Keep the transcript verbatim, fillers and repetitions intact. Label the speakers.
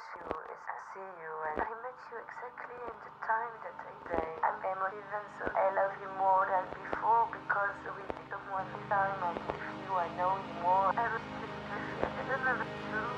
Speaker 1: you is I see you, and I met you exactly in the time that I say I'm emotive, and so I love you more than before because with someone this time I with you, I know you more. I was just I don't know the truth.